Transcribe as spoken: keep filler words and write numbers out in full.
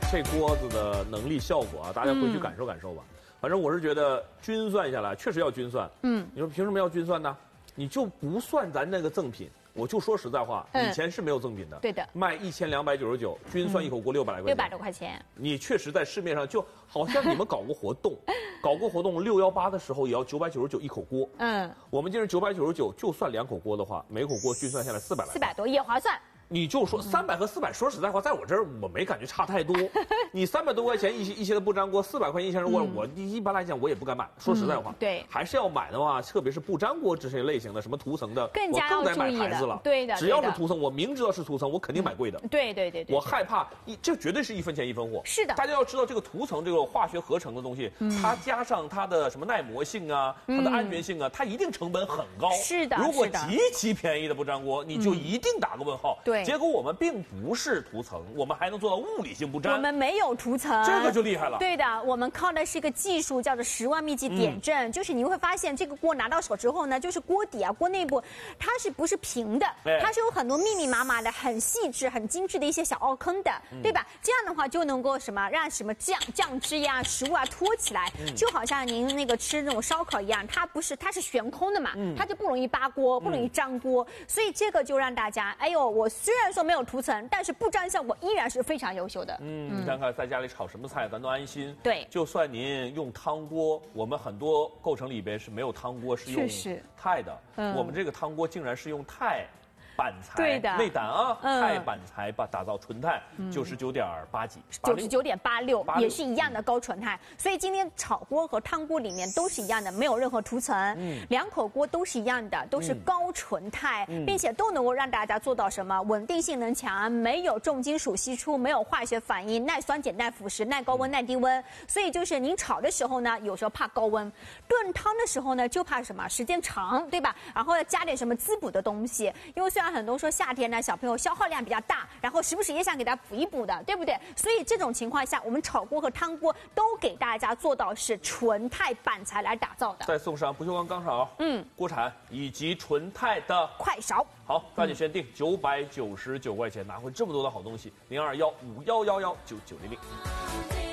这锅子的能力效果啊，大家回去感受感受吧。嗯、反正我是觉得均算下来确实要均算。嗯，你说凭什么要均算呢？你就不算咱那个赠品。我就说实在话，以前是没有赠品的。 对的， 卖一千两百九十九，均算一口锅六百来块钱。 六百多块钱。 你确实在市面上就好像你们搞过活动，搞过活动六幺八的时候也要九百九十九一口锅。嗯，我们今日九百九十九，就算两口锅的话，每口锅均算下来四百来。 四百多也划算。 你就说三百和四百，说实在话，在我这儿我没感觉差太多。你三百多块钱一些一些的不粘锅，四百块钱一些的锅，我一般来讲我也不敢买。说实在话， 对， 还是要买的话，特别是不粘锅这些类型的，什么涂层的， 更加我更得买牌子了。 对的， 只要是涂层，我明知道是涂层，我肯定买贵的。 对对对对， 我害怕一，这绝对是一分钱一分货。 是的， 大家要知道这个涂层这个化学合成的东西，它加上它的什么耐磨性啊，它的安全性啊，它一定成本很高。 是的， 如果极其便宜的不粘锅，你就一定打个问号。 对， 结果我们并不是涂层，我们还能做到物理性不粘。 我们没有涂层， 这个就厉害了。 对的，我们靠的是一个技术，叫做十万密集点阵，嗯、就是你会发现这个锅拿到手之后呢，就是锅底啊、锅内部，它是不是平的？它是有很多密密麻麻的、很细致、很精致的一些小凹坑的，嗯、对吧？这样的话就能够什么让什么酱酱汁呀、食物啊托起来，嗯、就好像您那个吃那种烧烤一样，它不是它是悬空的嘛，嗯、它就不容易扒锅，不容易粘锅，嗯、所以这个就让大家，哎呦，我虽然说没有涂层，但是不粘效果依然是非常优秀的。 嗯，你看看在家里炒什么菜，咱都安心。 对， 就算您用汤锅，我们很多构成里边是没有汤锅，是用钛的。嗯，我们这个汤锅竟然是用钛板材， 对的， 内胆啊，钛板材把打造纯钛，九十九点八几， 九十九点八六也是一样的高纯钛。所以今天炒锅和汤锅里面都是一样的，没有任何涂层。嗯，两口锅都是一样的，都是高纯钛，并且都能够让大家做到什么稳定性能强，没有重金属析出，没有化学反应，耐酸碱、耐腐蚀、耐高温、耐低温。所以就是您炒的时候呢，有时候怕高温；炖汤的时候呢，就怕什么时间长，对吧？然后要加点什么滋补的东西，因为虽然很多说夏天呢，小朋友消耗量比较大，然后时不时也想给他补一补的，对不对？所以这种情况下，我们炒锅和汤锅都给大家做到是纯钛板材来打造的。 再送上不锈钢钢勺，嗯，锅铲以及纯钛的快勺。 好，抓紧先定九百九十九块钱，拿回这么多的好东西。零二幺五幺幺幺九九零零。